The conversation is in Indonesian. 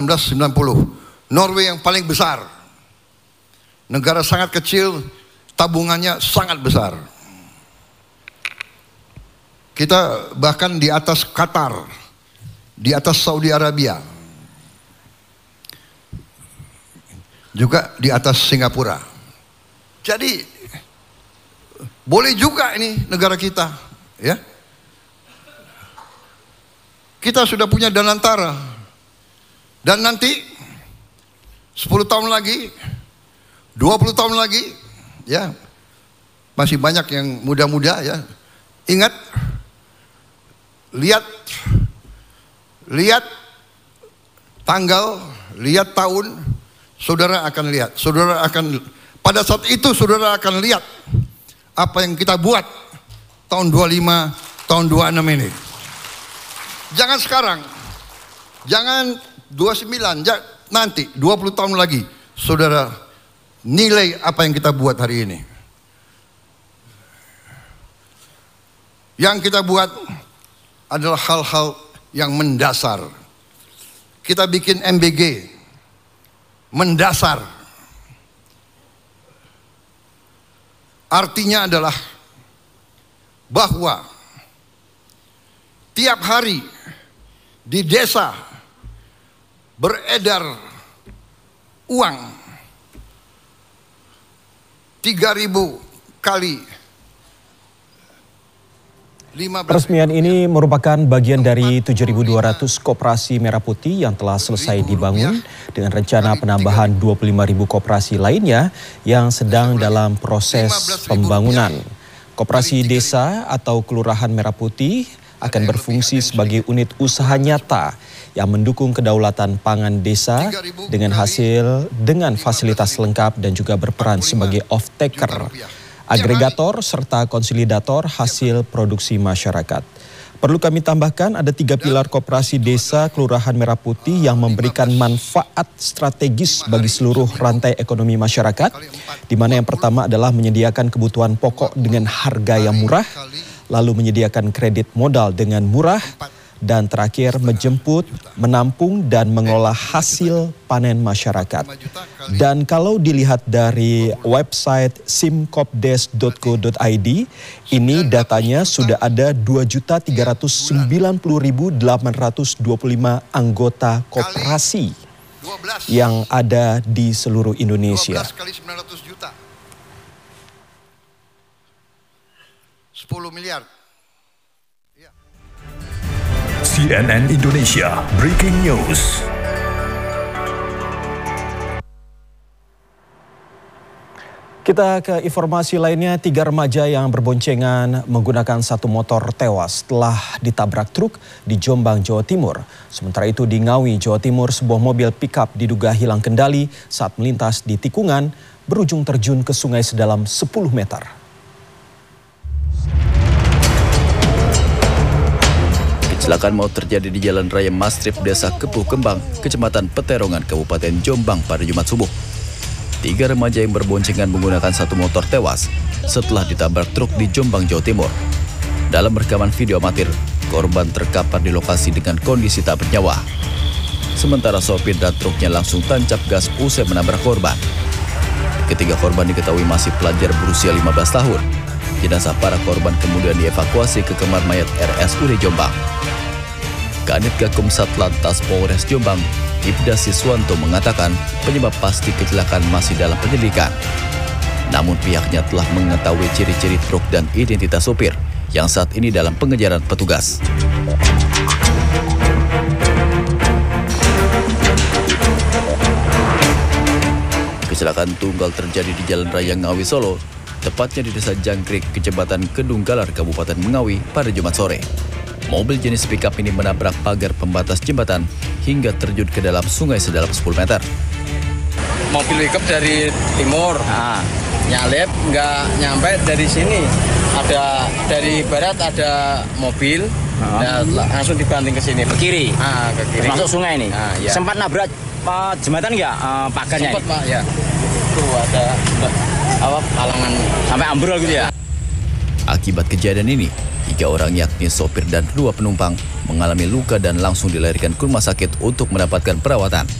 1990. Norway yang paling besar. Negara sangat kecil, tabungannya sangat besar. Kita bahkan di atas Qatar, di atas Saudi Arabia, juga di atas Singapura. Jadi boleh juga ini negara kita, ya. Kita sudah punya Danantara, dan nanti 10 tahun lagi, 20 tahun lagi, ya, masih banyak yang muda-muda, ya. Ingat, lihat tanggal, lihat tahun, saudara akan lihat. Saudara akan, pada saat itu saudara akan lihat apa yang kita buat tahun 25, tahun 26 ini. Jangan sekarang, jangan 29, nanti 20 tahun lagi saudara nilai apa yang kita buat hari ini. Yang kita buat adalah hal-hal yang mendasar. Kita bikin MBG mendasar. Artinya adalah bahwa tiap hari di desa beredar uang 3.000 kali. Peresmian ini merupakan bagian dari 7.200 koperasi merah putih yang telah selesai dibangun dengan rencana penambahan 25.000 koperasi lainnya yang sedang dalam proses pembangunan. Koperasi desa atau kelurahan merah putih akan berfungsi sebagai unit usaha nyata yang mendukung kedaulatan pangan desa dengan fasilitas lengkap dan juga berperan sebagai off-taker, agregator serta konsolidator hasil produksi masyarakat. Perlu kami tambahkan ada 3 pilar koperasi desa Kelurahan Merah Putih yang memberikan manfaat strategis bagi seluruh rantai ekonomi masyarakat, di mana yang pertama adalah menyediakan kebutuhan pokok dengan harga yang murah, lalu menyediakan kredit modal dengan murah, dan terakhir menjemput, menampung, dan mengelola hasil panen masyarakat. Dan kalau dilihat dari website simkopdes.co.id, ini datanya sudah ada 2.390.825 anggota koperasi yang ada di seluruh Indonesia. 12 kali 900 juta. 10 miliar. CNN Indonesia Breaking News. Kita ke informasi lainnya, 3 remaja yang berboncengan menggunakan satu motor tewas setelah ditabrak truk di Jombang, Jawa Timur. Sementara itu di Ngawi, Jawa Timur, sebuah mobil pickup diduga hilang kendali saat melintas di tikungan berujung terjun ke sungai sedalam 10 meter. Kecelakaan maut terjadi di Jalan Raya Mastrip, Desa Kepuh Kembang, Kecamatan Peterongan, Kabupaten Jombang pada Jumat subuh. 3 remaja yang berboncengan menggunakan satu motor tewas setelah ditabrak truk di Jombang, Jawa Timur. Dalam rekaman video amatir, korban terkapar di lokasi dengan kondisi tak bernyawa. Sementara sopir dan truknya langsung tancap gas usai menabrak korban. Ketiga korban diketahui masih pelajar berusia 15 tahun. Jenazah para korban kemudian dievakuasi ke kamar mayat RSUD Jombang. Kanit Gakum Satlantas Polres Jombang, Ibda Siswanto mengatakan penyebab pasti kecelakaan masih dalam penyelidikan. Namun pihaknya telah mengetahui ciri-ciri truk dan identitas sopir yang saat ini dalam pengejaran petugas. Kecelakaan tunggal terjadi di Jalan Raya Ngawi Solo, tepatnya di Desa Jangkrik, Kecamatan Kedung Galar, Kabupaten Ngawi pada Jumat sore. Mobil jenis pickup ini menabrak pagar pembatas jembatan hingga terjun ke dalam sungai sedalam 10 meter. Mobil pickup dari timur, nyalip nggak nyampe dari sini. Ada dari barat ada mobil, langsung dibanting ke sini. Ke kiri? Ke kiri. Masuk sungai ini? Ya. Sempat nabrak jembatan nggak pagarnya? Sempat Pak, ya. Itu ada halangan sampai ambrol gitu ya? Akibat kejadian ini, 3 orang yakni sopir dan 2 penumpang mengalami luka dan langsung dilarikan ke rumah sakit untuk mendapatkan perawatan.